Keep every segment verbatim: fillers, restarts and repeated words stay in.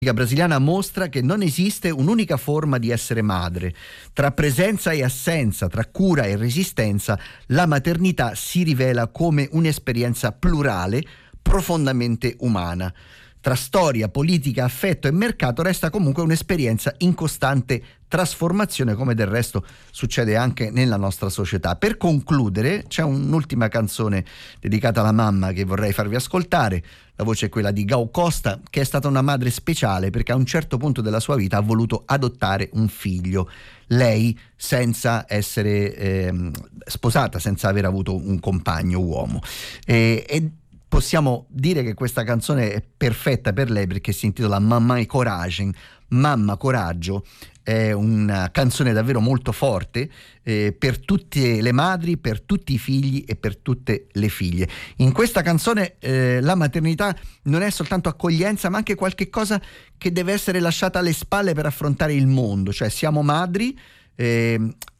brasiliana mostra che non esiste un'unica forma di essere madre. Tra presenza e assenza, tra cura e resistenza, la maternità si rivela come un'esperienza plurale, profondamente umana. Tra storia, politica, affetto e mercato resta comunque un'esperienza in costante trasformazione, come del resto succede anche nella nostra società. Per concludere, c'è un'ultima canzone dedicata alla mamma che vorrei farvi ascoltare. La voce è quella di Gal Costa, che è stata una madre speciale perché a un certo punto della sua vita ha voluto adottare un figlio. Lei senza essere eh, sposata, senza aver avuto un compagno uomo. E, e possiamo dire che questa canzone è perfetta per lei perché si intitola Mamãe Coragem, Mamma Coraggio. È una canzone davvero molto forte eh, per tutte le madri, per tutti i figli e per tutte le figlie. In questa canzone eh, la maternità non è soltanto accoglienza, ma anche qualche cosa che deve essere lasciata alle spalle per affrontare il mondo. Cioè siamo madri, Eh,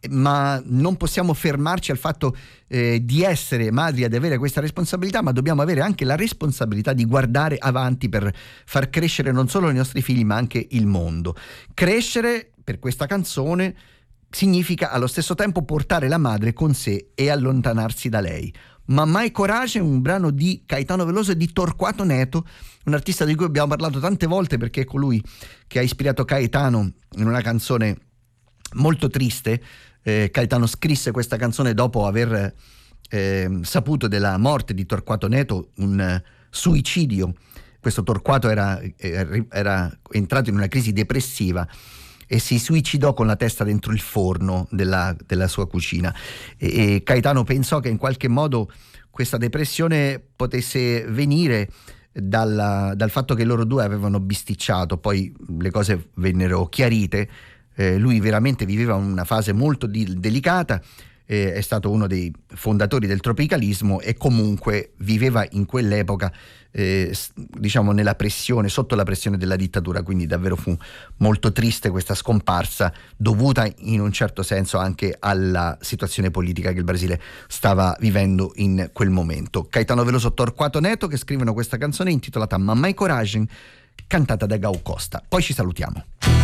ma non possiamo fermarci al fatto eh, di essere madri, ad avere questa responsabilità, ma dobbiamo avere anche la responsabilità di guardare avanti per far crescere non solo i nostri figli ma anche il mondo. Crescere per questa canzone significa allo stesso tempo portare la madre con sé e allontanarsi da lei. Mamãe Coragem è un brano di Caetano Veloso e di Torquato Neto, un artista di cui abbiamo parlato tante volte perché è colui che ha ispirato Caetano in una canzone molto triste. eh, Caetano scrisse questa canzone dopo aver eh, saputo della morte di Torquato Neto, un uh, suicidio. Questo Torquato era, era, era entrato in una crisi depressiva e si suicidò con la testa dentro il forno della, della sua cucina. E, e Caetano pensò che in qualche modo questa depressione potesse venire dalla, dal fatto che loro due avevano bisticciato. Poi le cose vennero chiarite. Eh, lui veramente viveva una fase molto di- delicata, eh, è stato uno dei fondatori del tropicalismo e comunque viveva in quell'epoca eh, diciamo nella pressione, sotto la pressione della dittatura, quindi davvero fu molto triste questa scomparsa, dovuta in un certo senso anche alla situazione politica che il Brasile stava vivendo in quel momento. Caetano Veloso, Torquato Neto che scrivono questa canzone intitolata Mamãe Coragem, cantata da Gal Costa. Poi ci salutiamo.